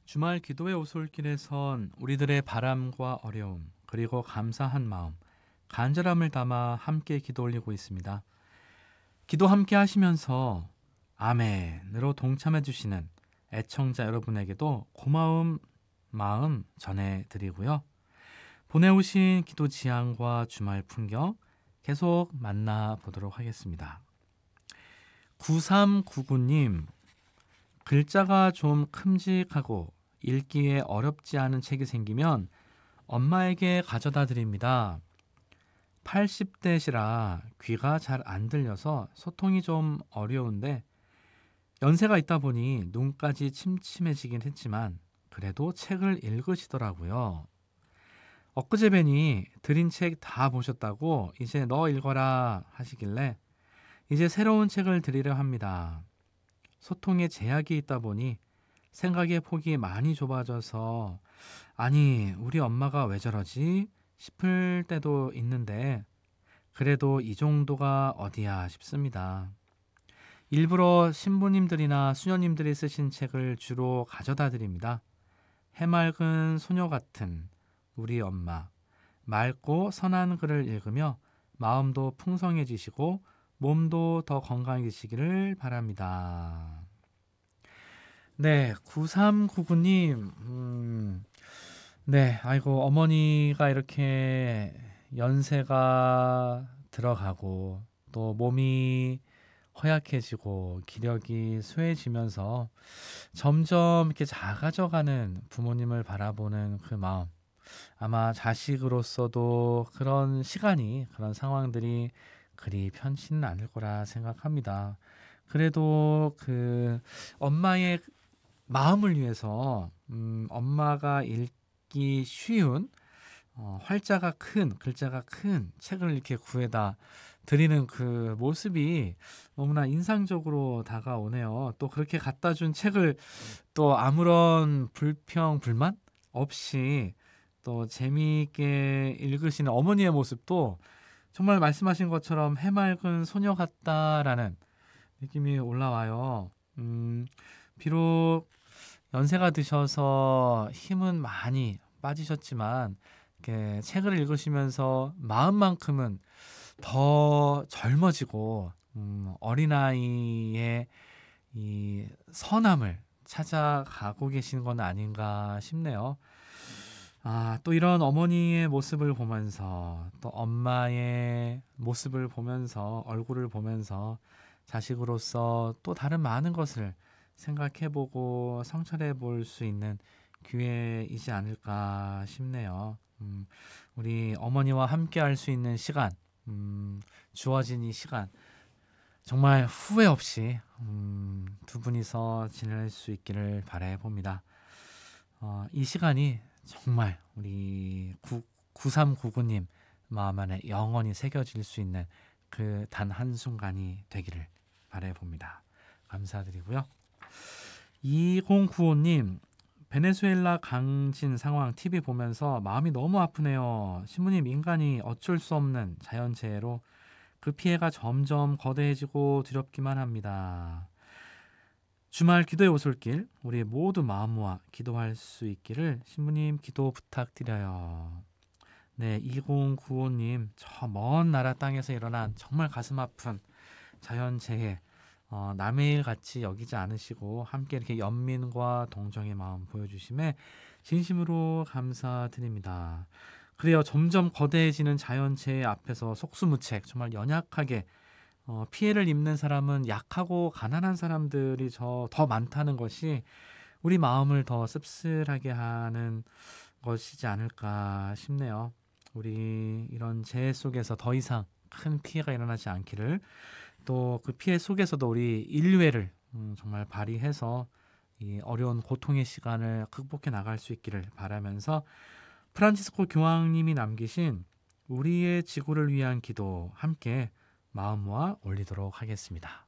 주말 기도의 오솔길에선 우리들의 바람과 어려움, 그리고 감사한 마음, 간절함을 담아 함께 기도 올리고 있습니다. 기도 함께 하시면서 아멘으로 동참해 주시는 애청자 여러분에게도 고마움 마음 전해드리고요. 보내오신 기도 지향과 주말 풍경 계속 만나보도록 하겠습니다. 9399님, 글자가 좀 큼직하고 읽기에 어렵지 않은 책이 생기면 엄마에게 가져다 드립니다. 80대시라 귀가 잘 안 들려서 소통이 좀 어려운데 연세가 있다 보니 눈까지 침침해지긴 했지만 그래도 책을 읽으시더라고요. 엊그제 뵈니 드린 책 다 보셨다고 이제 너 읽어라 하시길래 이제 새로운 책을 드리려 합니다. 소통에 제약이 있다 보니 생각의 폭이 많이 좁아져서 아니 우리 엄마가 왜 저러지 싶을 때도 있는데 그래도 이 정도가 어디야 싶습니다. 일부러 신부님들이나 수녀님들이 쓰신 책을 주로 가져다 드립니다. 해맑은 소녀 같은 우리 엄마, 맑고 선한 글을 읽으며 마음도 풍성해지시고 몸도 더 건강해지시기를 바랍니다. 네, 9399님, 네, 아이고, 어머니가 이렇게 연세가 들어가고 또 몸이 허약해지고 기력이 쇠해지면서 점점 이렇게 작아져가는 부모님을 바라보는 그 마음, 아마 자식으로서도 그런 시간이, 그런 상황들이 그리 편치는 않을 거라 생각합니다. 그래도 그 엄마의 마음을 위해서 엄마가 읽기 쉬운 활자가 큰 글자가 큰 책을 이렇게 구해다 드리는 그 모습이 너무나 인상적으로 다가오네요. 또 그렇게 갖다 준 책을 또 아무런 불평 불만 없이 또 재미있게 읽으시는 어머니의 모습도 정말 말씀하신 것처럼 해맑은 소녀 같다라는 느낌이 올라와요. 비록 연세가 드셔서 힘은 많이 빠지셨지만 이렇게 책을 읽으시면서 마음만큼은 더 젊어지고 어린아이의 이 선함을 찾아가고 계신 건 아닌가 싶네요. 또 이런 어머니의 모습을 보면서 또 엄마의 모습을 보면서 얼굴을 보면서 자식으로서 또 다른 많은 것을 생각해보고 성찰해볼 수 있는 기회이지 않을까 싶네요. 우리 어머니와 함께 할 수 있는 시간, 주어진 이 시간, 정말 후회 없이 두 분이서 지낼 수 있기를 바라봅니다. 이 시간이 정말 우리 9399님 마음 안에 영원히 새겨질 수 있는 그 단 한순간이 되기를 바라봅니다. 감사드리고요. 2095님, 베네수엘라 강진 상황 TV 보면서 마음이 너무 아프네요. 신부님, 인간이 어쩔 수 없는 자연재해로 그 피해가 점점 거대해지고 두렵기만 합니다. 주말 기도의 오솔길, 우리 모두 마음 모아 기도할 수 있기를 신부님 기도 부탁드려요. 네, 2095님, 저 먼 나라 땅에서 일어난 정말 가슴 아픈 자연재해, 남의 일 같이 여기지 않으시고 함께 이렇게 연민과 동정의 마음 보여주심에 진심으로 감사드립니다. 그래요, 점점 거대해지는 자연재해 앞에서 속수무책, 정말 연약하게 피해를 입는 사람은 약하고 가난한 사람들이 더 많다는 것이 우리 마음을 더 씁쓸하게 하는 것이지 않을까 싶네요. 우리 이런 재해 속에서 더 이상 큰 피해가 일어나지 않기를, 또 그 피해 속에서도 우리 인류애를 정말 발휘해서 이 어려운 고통의 시간을 극복해 나갈 수 있기를 바라면서 프란치스코 교황님이 남기신 우리의 지구를 위한 기도 함께 마음 모아 올리도록 하겠습니다.